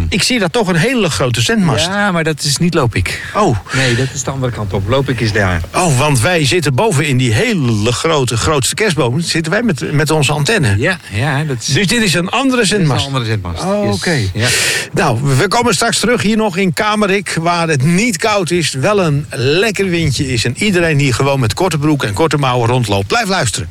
Ik zie daar toch een hele grote zendmast. Ja, maar dat is niet Lopik. Oh. Nee, dat is de andere kant op. Lopik is daar. Oh, want wij zitten boven in die hele grootste kerstboom. Zitten wij met onze antenne. Ja, dat is... Dus dit is een andere zendmast? Dit is een andere zendmast. Oh, yes. oké. Ja. Nou, we komen straks terug hier nog in Kamerik, waar het niet koud is, wel een lekker windje is en iedereen hier gewoon met korte broek en korte mouwen rondloopt. Blijf luisteren.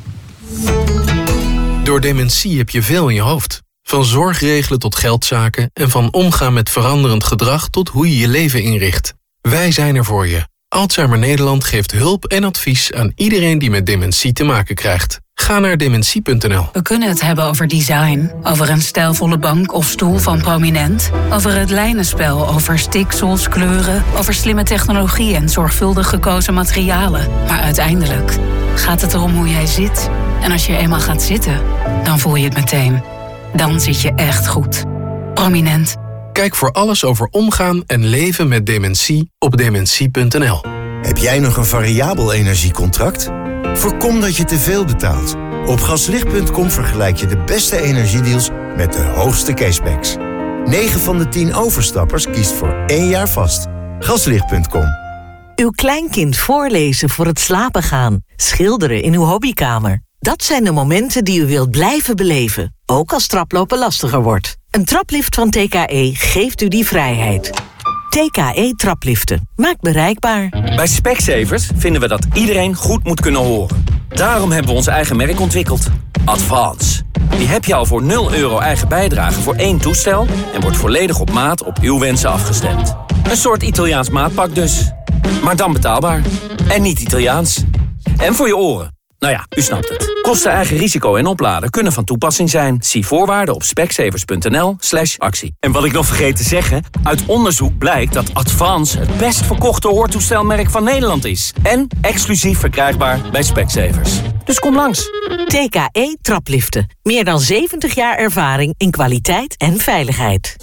Door dementie heb je veel in je hoofd. Van zorgregelen tot geldzaken en van omgaan met veranderend gedrag tot hoe je je leven inricht. Wij zijn er voor je. Alzheimer Nederland geeft hulp en advies aan iedereen die met dementie te maken krijgt. Ga naar dementie.nl. We kunnen het hebben over design, over een stijlvolle bank of stoel van Prominent, over het lijnenspel, over stiksels, kleuren, over slimme technologie en zorgvuldig gekozen materialen. Maar uiteindelijk gaat het erom hoe jij zit. En als je eenmaal gaat zitten, dan voel je het meteen. Dan zit je echt goed. Prominent. Kijk voor alles over omgaan en leven met dementie op dementie.nl. Heb jij nog een variabel energiecontract? Voorkom dat je te veel betaalt. Op gaslicht.com vergelijk je de beste energiedeals met de hoogste cashbacks. 9 van de 10 overstappers kiest voor 1 jaar vast. Gaslicht.com. Uw kleinkind voorlezen voor het slapen gaan. Schilderen in uw hobbykamer. Dat zijn de momenten die u wilt blijven beleven. Ook als traplopen lastiger wordt. Een traplift van TKE geeft u die vrijheid. TKE Trapliften. Maakt bereikbaar. Bij Specsavers vinden we dat iedereen goed moet kunnen horen. Daarom hebben we ons eigen merk ontwikkeld. Advance. Die heb je al voor €0 eigen bijdrage voor 1 toestel en wordt volledig op maat op uw wensen afgestemd. Een soort Italiaans maatpak dus. Maar dan betaalbaar. En niet Italiaans. En voor je oren. Nou ja, u snapt het. Kosten, eigen risico en opladen kunnen van toepassing zijn. Zie voorwaarden op specsavers.nl/actie. En wat ik nog vergeet te zeggen, uit onderzoek blijkt dat Advance het best verkochte hoortoestelmerk van Nederland is. En exclusief verkrijgbaar bij Specsavers. Dus kom langs. TKE Trapliften. Meer dan 70 jaar ervaring in kwaliteit en veiligheid.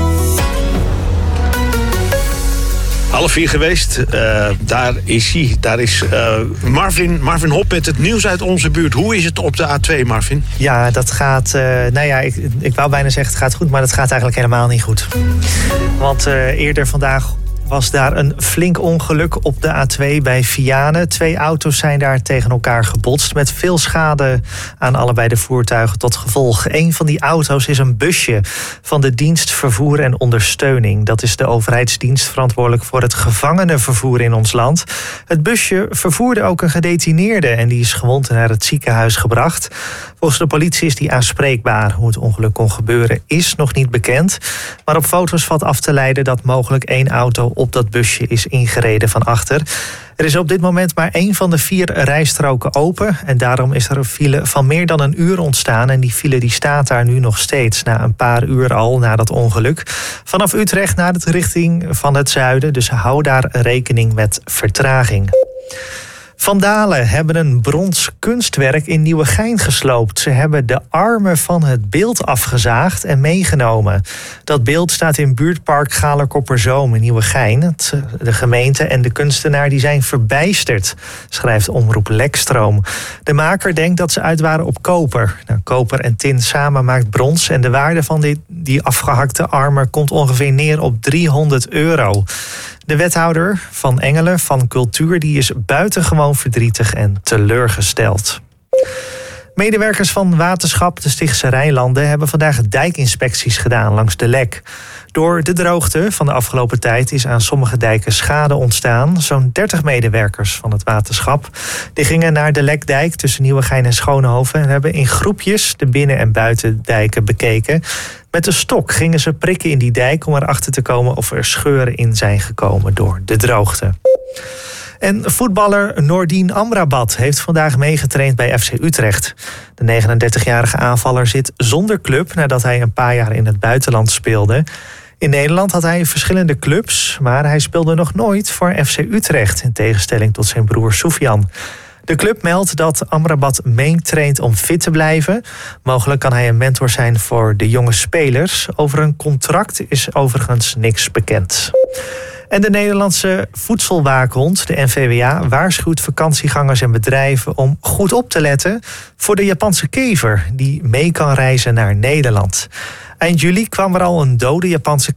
3:30 geweest. Daar is hij. Daar is Marvin Hop met het nieuws uit onze buurt. Hoe is het op de A2, Marvin? Ja, dat gaat... ik wou bijna zeggen het gaat goed, maar dat gaat eigenlijk helemaal niet goed. Want eerder vandaag was daar een flink ongeluk op de A2 bij Vianen. 2 auto's zijn daar tegen elkaar gebotst met veel schade aan allebei de voertuigen tot gevolg. Een van die auto's is een busje van de dienst Vervoer en Ondersteuning. Dat is de overheidsdienst verantwoordelijk voor het gevangenenvervoer in ons land. Het busje vervoerde ook een gedetineerde en die is gewond naar het ziekenhuis gebracht. Volgens de politie is die aanspreekbaar. Hoe het ongeluk kon gebeuren is nog niet bekend. Maar op foto's valt af te leiden dat mogelijk 1 auto op dat busje is ingereden van achter. Er is op dit moment maar 1 van de 4 rijstroken open. En daarom is er een file van meer dan een uur ontstaan. En die file die staat daar nu nog steeds, na een paar uur al na dat ongeluk. Vanaf Utrecht naar de richting van het zuiden. Dus hou daar rekening met vertraging. Vandalen hebben een brons kunstwerk in Nieuwegein gesloopt. Ze hebben de armen van het beeld afgezaagd en meegenomen. Dat beeld staat in buurtpark Galerkopperzoom in Nieuwegein. De gemeente en de kunstenaar die zijn verbijsterd, schrijft omroep Lekstroom. De maker denkt dat ze uit waren op koper. Nou, koper en tin samen maakt brons en de waarde van die afgehakte armen komt ongeveer neer op €300. De wethouder van Engelen van Cultuur die is buitengewoon verdrietig en teleurgesteld. Medewerkers van Waterschap de Stichtse Rijnlanden hebben vandaag dijkinspecties gedaan langs de Lek. Door de droogte van de afgelopen tijd is aan sommige dijken schade ontstaan. Zo'n 30 medewerkers van het waterschap die gingen naar de Lekdijk tussen Nieuwegein en Schoonhoven en hebben in groepjes de binnen- en buitendijken bekeken. Met een stok gingen ze prikken in die dijk om erachter te komen of er scheuren in zijn gekomen door de droogte. En voetballer Noordin Amrabat heeft vandaag meegetraind bij FC Utrecht. De 39-jarige aanvaller zit zonder club nadat hij een paar jaar in het buitenland speelde. In Nederland had hij verschillende clubs, maar hij speelde nog nooit voor FC Utrecht, in tegenstelling tot zijn broer Soufiane. De club meldt dat Amrabat meetraint om fit te blijven. Mogelijk kan hij een mentor zijn voor de jonge spelers. Over een contract is overigens niks bekend. En de Nederlandse voedselwaakhond, de NVWA, waarschuwt vakantiegangers en bedrijven om goed op te letten voor de Japanse kever die mee kan reizen naar Nederland. Eind juli kwam er al een dode Japanse